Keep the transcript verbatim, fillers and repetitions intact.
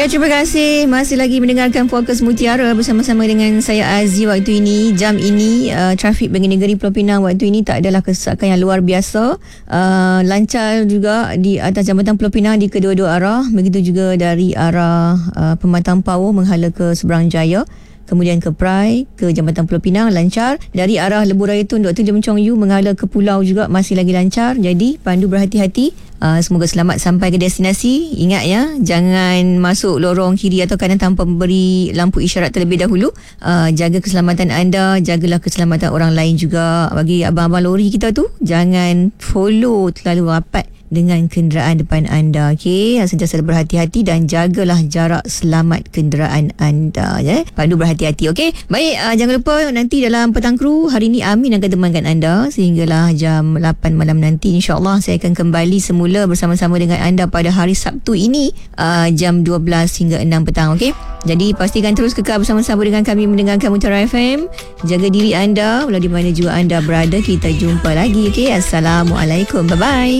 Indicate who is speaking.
Speaker 1: Ya, terima kasih. Masih lagi mendengarkan Fokus Mutiara bersama-sama dengan saya Azzi. Waktu ini, jam ini, uh, trafik bagi negeri Pulau Pinang waktu ini tak adalah kesesakan yang luar biasa. Uh, lancar juga di atas Jambatan Pulau Pinang di kedua-dua arah. Begitu juga dari arah uh, Pematang Power menghala ke Seberang Jaya. Kemudian ke Prai, ke Jambatan Pulau Pinang lancar. Dari arah Lebuh Raya Tun Doktor Lim Chong Yu menghala ke pulau juga masih lagi lancar. Jadi pandu berhati-hati. Uh, semoga selamat sampai ke destinasi. Ingat ya, jangan masuk lorong kiri atau kanan tanpa memberi lampu isyarat terlebih dahulu. Uh, jaga keselamatan anda, jagalah keselamatan orang lain juga. Bagi abang-abang lori kita tu, jangan follow terlalu rapat dengan kenderaan depan anda. Okey, sentiasa berhati-hati dan jagalah jarak selamat kenderaan anda ya. Pandu berhati-hati. Okey. Baik, uh, jangan lupa nanti dalam Petang Kru hari ini Amin akan temankan anda sehinggalah jam lapan malam nanti. InsyaAllah saya akan kembali semula bersama-sama dengan anda pada hari Sabtu ini uh, jam dua belas hingga enam petang. Okey. Jadi pastikan terus kekal bersama-sama dengan kami mendengarkan Mutiara F M. Jaga diri anda walau di mana juga anda berada. Kita jumpa lagi. Okey. Assalamualaikum. Bye bye.